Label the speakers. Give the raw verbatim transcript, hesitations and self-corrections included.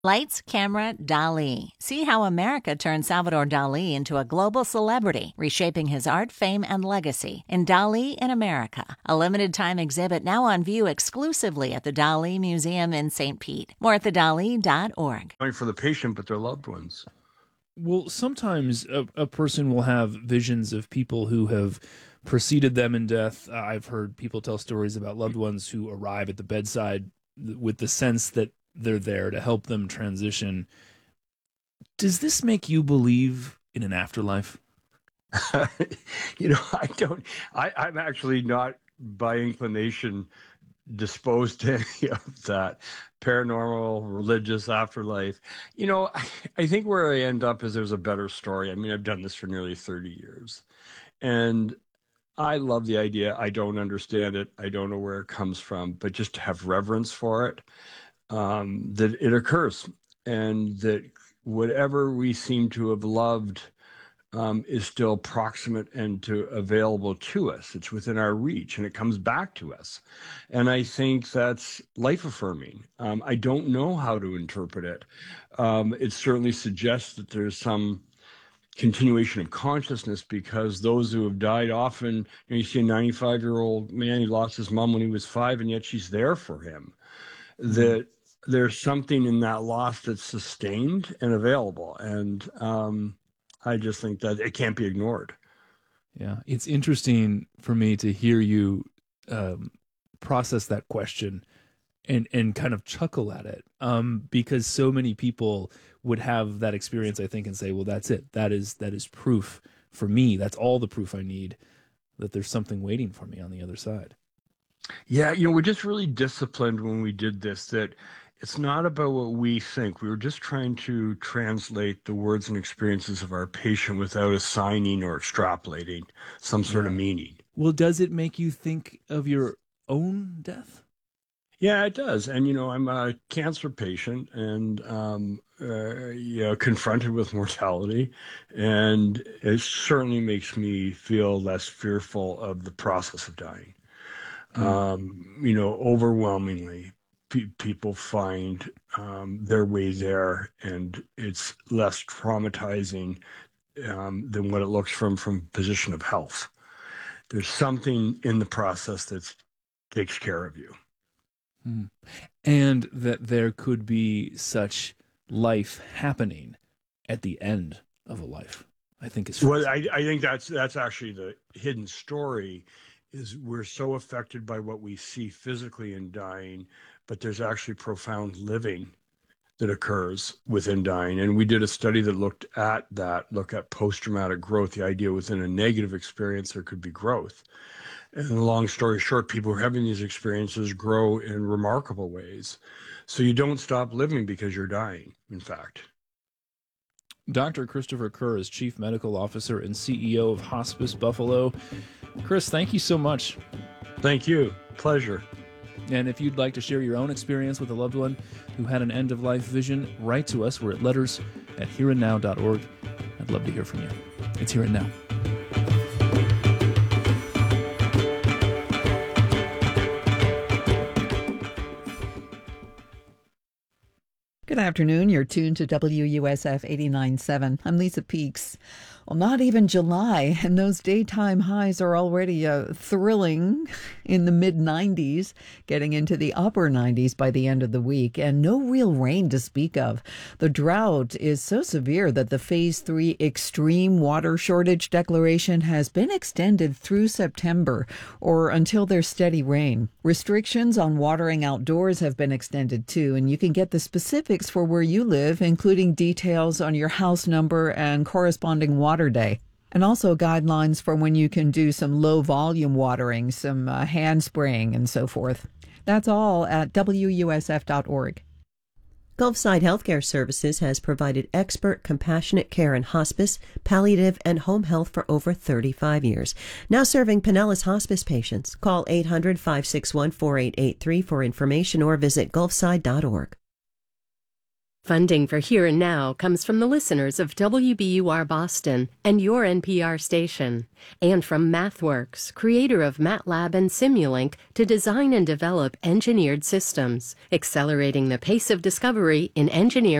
Speaker 1: Lights, Camera, Dali. See how America turned Salvador Dali into a global celebrity, reshaping his art, fame, and legacy in Dali in America, a limited-time exhibit now on view exclusively at the Dali Museum in Saint Pete. More at the dali dot org.
Speaker 2: For the patient, but their loved ones.
Speaker 3: Well, sometimes a, a person will have visions of people who have preceded them in death. Uh, I've heard people tell stories about loved ones who arrive at the bedside with the sense that they're there to help them transition. Does this make you believe in an afterlife?
Speaker 2: you know, I don't, I, I'm actually not by inclination disposed to any of that paranormal, religious afterlife. You know, I, I think where I end up is there's a better story. I mean, I've done this for nearly thirty years, and I love the idea. I don't understand it. I don't know where it comes from, but just to have reverence for it, um, that it occurs, and that whatever we seem to have loved um, is still proximate and to available to us. It's within our reach, and it comes back to us. And I think that's life affirming. Um, I don't know how to interpret it. Um, it certainly suggests that there's some continuation of consciousness, because those who have died often, you know, you see a ninety-five year old man, he lost his mom when he was five, and yet she's there for him. Mm-hmm. That there's something in that loss that's sustained and available. And um, I just think that it can't be ignored.
Speaker 3: Yeah, it's interesting for me to hear you um, process that question and and kind of chuckle at it, um, because so many people would have that experience, I think, and say, well, that's it. That is that is proof for me. That's all the proof I need that there's something waiting for me on the other side.
Speaker 2: Yeah, you know, we're just really disciplined when we did this, that it's not about what we think. We were just trying to translate the words and experiences of our patient without assigning or extrapolating some sort yeah. of meaning.
Speaker 3: Well, does it make you think of your own death?
Speaker 2: Yeah, it does. And, you know, I'm a cancer patient and, um, uh, you know, confronted with mortality. And it certainly makes me feel less fearful of the process of dying. Mm. Um, you know, overwhelmingly, pe- people find um, their way there, and it's less traumatizing um, than what it looks from from a position of health. There's something in the process that takes care of you.
Speaker 3: Hmm. And that there could be such life happening at the end of a life, I think is
Speaker 2: well. I, I think that's that's actually the hidden story. Is we're so affected by what we see physically in dying, but there's actually profound living that occurs within dying. And we did a study that looked at that, look at post-traumatic growth, the idea within a negative experience there could be growth. And the long story short, people who are having these experiences grow in remarkable ways. So you don't stop living because you're dying, in fact.
Speaker 3: Doctor Christopher Kerr is Chief Medical Officer and C E O of Hospice Buffalo. Chris, thank you so much.
Speaker 2: Thank you. Pleasure.
Speaker 3: And if you'd like to share your own experience with a loved one who had an end-of-life vision, write to us. We're at letters at here and now dot org. I'd love to hear from you. It's Here and Now.
Speaker 4: Good afternoon. You're tuned to W U S F eighty-nine point seven. I'm Lisa Peaks. Well, not even July, and those daytime highs are already uh, thrilling in the mid nineties, getting into the upper nineties by the end of the week, and no real rain to speak of. The drought is so severe that the Phase three extreme water shortage declaration has been extended through September, or until there's steady rain. Restrictions on watering outdoors have been extended too, and you can get the specifics for where you live, including details on your house number and corresponding water day. And also guidelines for when you can do some low volume watering, some uh, hand spraying and so forth. That's all at W U S F dot org.
Speaker 5: Gulfside Healthcare Services has provided expert, compassionate care in hospice, palliative, and home health for over thirty-five years. Now serving Pinellas hospice patients. Call eight hundred, five six one, four eight eight three for information or visit gulfside dot org.
Speaker 6: Funding for Here and Now comes from the listeners of W B U R Boston and your N P R station, and from MathWorks, creator of MATLAB and Simulink, to design and develop engineered systems, accelerating the pace of discovery in engineering